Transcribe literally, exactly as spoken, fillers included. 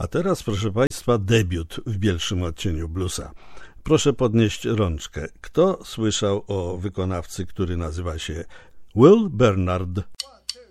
A teraz, proszę Państwa, debiut w Bielszym Odcieniu Bluesa. Proszę podnieść rączkę. Kto słyszał o wykonawcy, który nazywa się Will Bernard?